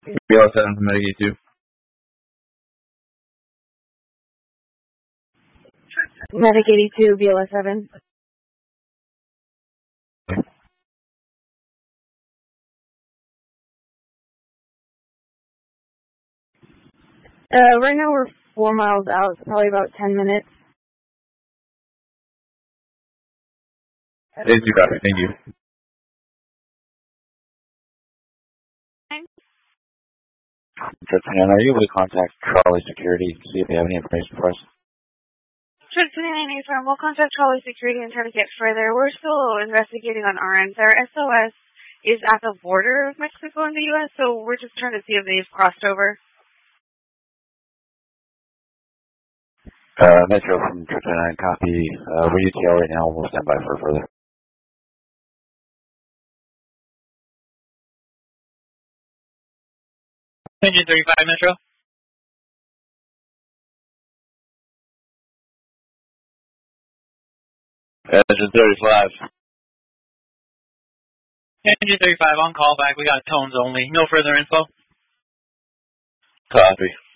BL7 from Medicaid 2. Medic 82, BLS7. Right now we're 4 miles out, so probably about 10 minutes. It's you, copy. Thank you. Tristan, are you able to contact Charlie Security to see if they have any information for us? Tristan, we'll contact Charlie Security and try to get further. We're still investigating on our end. Our SOS is at the border of Mexico and the U.S., so we're just trying to see if they've crossed over. Metro from Tristan, copy. We're UTL right now. We'll stand by for further. Engine 35, Metro. Engine 35. Engine 35 on call back. We got tones only. No further info. Copy.